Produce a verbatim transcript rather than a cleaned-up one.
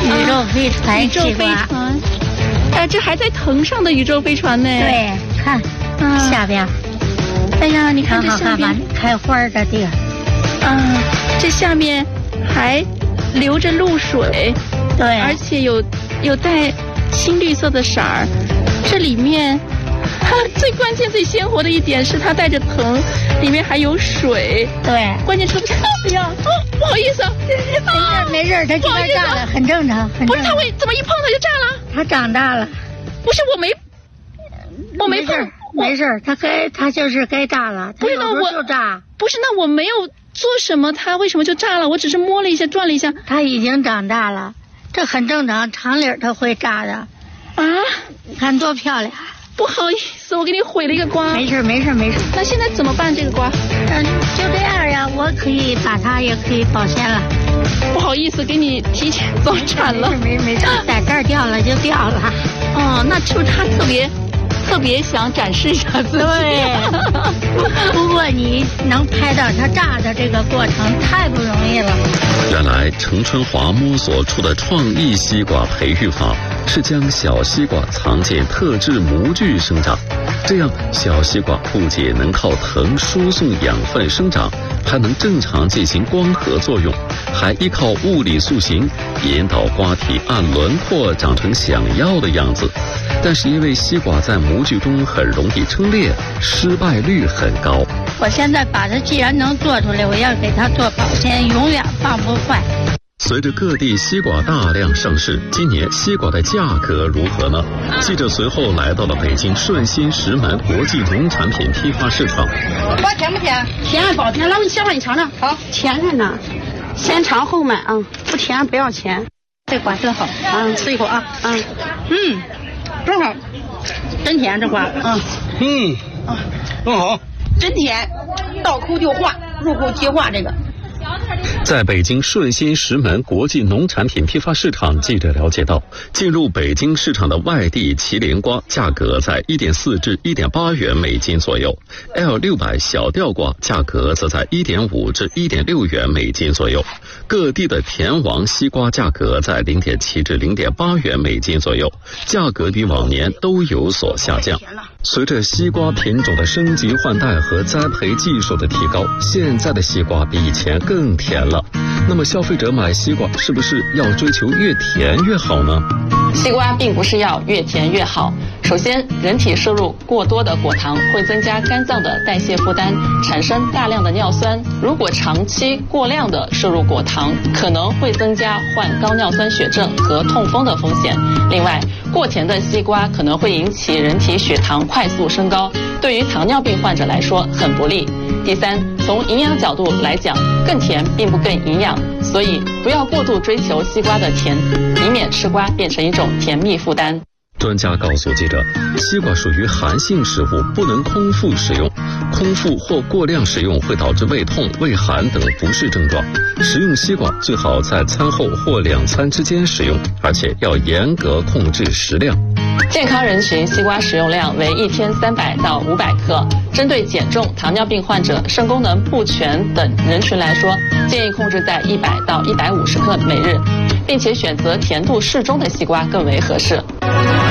宇宙飞船， 宇宙飞船，哎，这还在藤上的宇宙飞船呢。 对，看，嗯，下边。 哎呀，你看这下边开花的地儿。 啊，这下面还流着露水， 对， 而且有有带青绿色的色儿。这里面，它最关键、最鲜活的一点是它带着藤，里面还有水。 对， 关键是不是？哎呀，哦，不好意思， 啊、没事没事，它这边炸了，很正常，很正常。 不是它为怎么一碰它就炸了？ 它长大了。 不是我没，我没碰。 没事，它该它就是该炸了。 不是那我就炸。 不是那我没有做什么，它为什么就炸了？我只是摸了一下，转了一下。 它已经长大了，这很正常，常理它会炸的。 啊， 你看多漂亮！ 不好意思，我给你毁了一个瓜。 没事没事没事。 那现在怎么办这个瓜？ 嗯，就这样呀，我可以把它也可以保鲜了。 不好意思，给你提前早产了。 没事没事，在这儿掉了就掉了。 哦，那是不是它特别？特别想展示一下自己。 对，不过你能拍到它炸的这个过程太不容易了。 原来程春华摸索出的创意西瓜培育法是将小西瓜藏进特制模具生长，这样小西瓜不仅能靠藤输送养分生长，还能正常进行光合作用，还依靠物理塑形引导瓜体按轮廓长成想要的样子。但是因为西瓜在模具中很容易撑裂，失败率很高。 我现在把它既然能做出来，我要给它做保鲜，永远放不坏。 随着各地西瓜大量上市，今年西瓜的价格如何呢？记者随后来到了北京顺心石门国际农产品批发市场。 瓜甜不甜？甜，保甜。来，我小花你尝尝。好，甜着呢，先尝后买啊，不甜不要钱。 这瓜真好啊，吃一口啊，啊，嗯。真好，真甜这瓜，嗯嗯，真好， 真甜，倒抠就化，入口即化这个。 在北京顺心石门国际农产品批发市场，记者了解到，进入北京市场的外地麒麟瓜价格在 一点四 至 一点八 元每斤左右 ，L 六百 小吊瓜价格则在 一点五 至 一点六 元每斤左右。各地的甜王西瓜价格在 零点七 至 零点八 元每斤左右，价格比往年都有所下降。随着西瓜品种的升级换代和栽培技术的提高，现在的西瓜比以前更甜了。那么消费者买西瓜是不是要追求越甜越好呢？ 西瓜并不是要越甜越好。首先，人体摄入过多的果糖会增加肝脏的代谢负担，产生大量的尿酸。如果长期过量的摄入果糖，可能会增加患高尿酸血症和痛风的风险。另外，过甜的西瓜可能会引起人体血糖快速升高，对于糖尿病患者来说很不利。第三，从营养角度来讲，更甜并不更营养，所以不要过度追求西瓜的甜，以免吃瓜变成一种甜蜜负担。 专家告诉记者，西瓜属于寒性食物，不能空腹食用，空腹或过量食用会导致胃痛、胃寒等不适症状。食用西瓜最好在餐后或两餐之间食用，而且要严格控制食量。 健康人群西瓜食用量为一天三百到五百克，针对减重、糖尿病患者、肾功能不全等人群来说，建议控制在一百到一百五十克每日，并且选择甜度适中的西瓜更为合适。